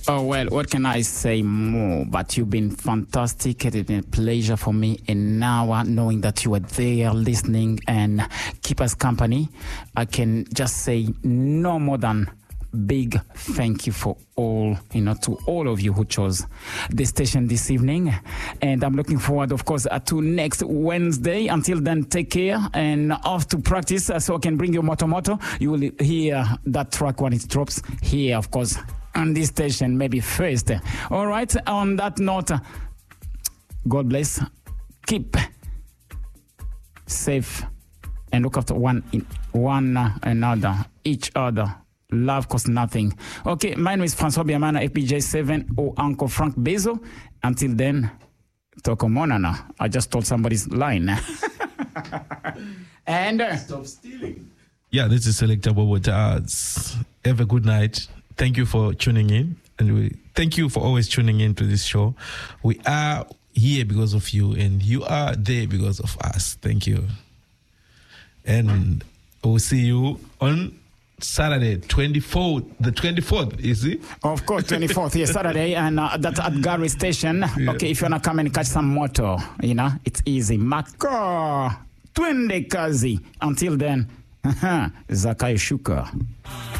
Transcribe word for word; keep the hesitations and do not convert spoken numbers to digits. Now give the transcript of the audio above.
Oh, well, what can I say more? But you've been fantastic. It's been a pleasure for me an hour knowing that you were there listening and keep us company. I can just say no more than big thank you for all, you know, to all of you who chose the station this evening. And I'm looking forward, of course, uh, to next Wednesday. Until then, take care and off to practice uh, so I can bring you Moto Moto. You will hear that track when it drops here, of course, on this station, maybe first. All right, on that note, God bless. Keep safe and look after one, one another, each other. Love costs nothing. Okay, my name is Francois Biamana, F B J seven, or Uncle Frank Bezo. Until then, Toko Monana. I just told somebody's line. and uh, Stop stealing. Yeah, this is Selector Bobo Taz. Have a good night. Thank you for tuning in. And we thank you for always tuning in to this show. We are here because of you, and you are there because of us. Thank you. And we'll see you on Saturday, twenty-fourth. The twenty-fourth, is it? Of course, twenty-fourth, yes, Saturday, and uh, that's at Gary Station. Yeah. Okay, if you want to come and catch some moto, you know, it's easy. Mako, Twende Kazi. Until then, Zakai Shuka.